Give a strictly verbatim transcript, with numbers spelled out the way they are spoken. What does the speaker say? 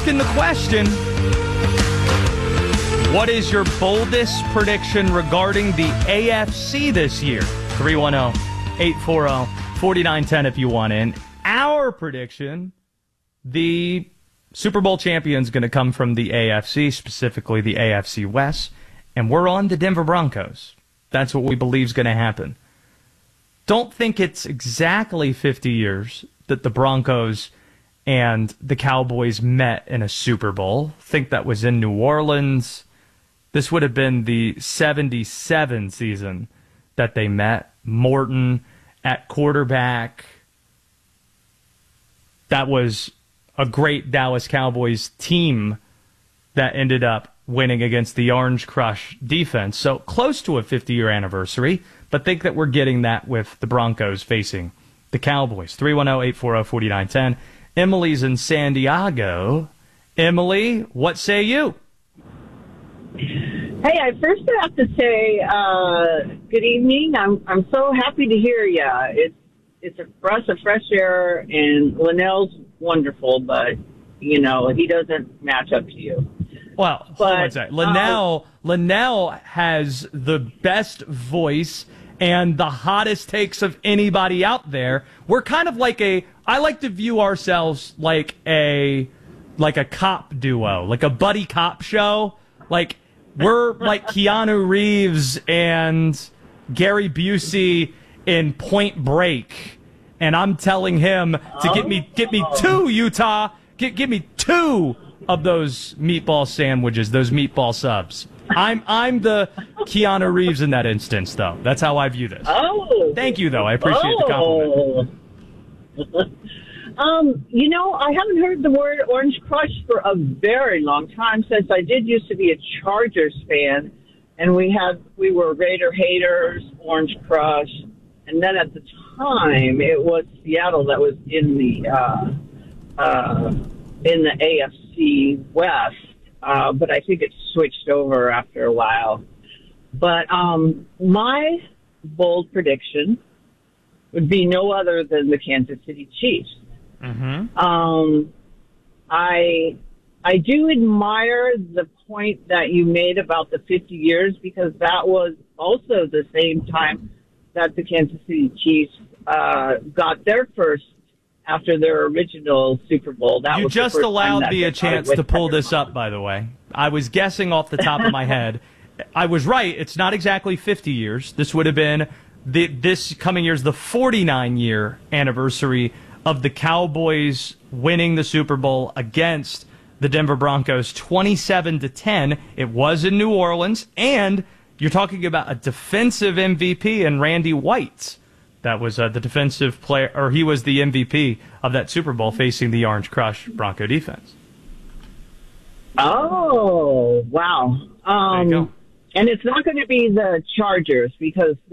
asking the question, what is your boldest prediction regarding the A F C this year? three one zero, eight four zero, four nine one zero if you want in. Our prediction, the Super Bowl champion is going to come from the A F C, specifically the A F C West, and we're on the Denver Broncos. That's what we believe is going to happen. Don't think it's exactly fifty years that the Broncos and the Cowboys met in a Super Bowl. Think that was in New Orleans. This would have been the seventy-seven season that they met. Morton at quarterback. That was a great Dallas Cowboys team that ended up winning against the Orange Crush defense. So close to a fifty-year anniversary, but think that we're getting that with the Broncos facing the Cowboys. three one zero, eight four zero, four nine one zero. Emily's in San Diego. Emily, what say you? Hey, I first have to say uh, good evening. I'm I'm so happy to hear you. It's it's a breath of fresh air, and Linnell's wonderful, but you know he doesn't match up to you. Well, but, hold on a second. Linnell uh, Linnell has the best voice and the hottest takes of anybody out there. We're kind of like a. I like to view ourselves like a like a cop duo, like a buddy cop show, like. We're like Keanu Reeves and Gary Busey in Point Break, and I'm telling him to get me get me two Utah, get give me two of those meatball sandwiches, those meatball subs. I'm I'm the Keanu Reeves in that instance, though. That's how I view this. Oh, thank you, though. I appreciate oh. the compliment. Um, you know, I haven't heard the word Orange Crush for a very long time, since I did used to be a Chargers fan, and we had we were Raider haters, Orange Crush, and then at the time it was Seattle that was in the uh, uh, in the A F C West, uh, but I think it switched over after a while. But um, my bold prediction would be no other than the Kansas City Chiefs. Mm-hmm. Um, I I do admire the point that you made about the fifty years, because that was also the same time that the Kansas City Chiefs uh, got their first after their original Super Bowl. That you was just allowed me a chance to pull this up, by the way. I was guessing off the top of my head. I was right. It's not exactly fifty years. This would have been the, this coming year's the forty-nine year anniversary of the Cowboys winning the Super Bowl against the Denver Broncos twenty-seven to ten. It was in New Orleans, and you're talking about a defensive M V P in Randy White. That was uh, the defensive player, or he was the M V P of that Super Bowl facing the Orange Crush Bronco defense. Oh, wow. Um, there you go. And it's not going to be the Chargers, because